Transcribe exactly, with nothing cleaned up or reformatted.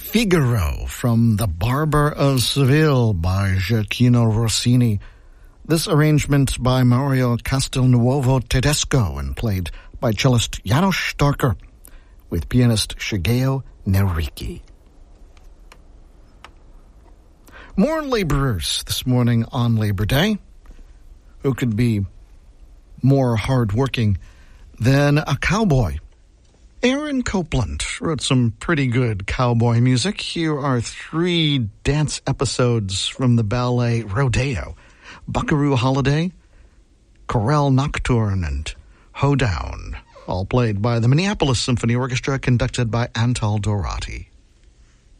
Figaro from The Barber of Seville by Gioacchino Rossini. This arrangement by Mario Castelnuovo Tedesco and played by cellist Janos Starker with pianist Shigeo Neriki. More laborers this morning on Labor Day. Who could be more hardworking than a cowboy? Aaron Copland wrote some pretty good cowboy music. Here are three dance episodes from the ballet Rodeo: Buckaroo Holiday, Chorale Nocturne, and Hoedown, all played by the Minneapolis Symphony Orchestra, conducted by Antal Dorati.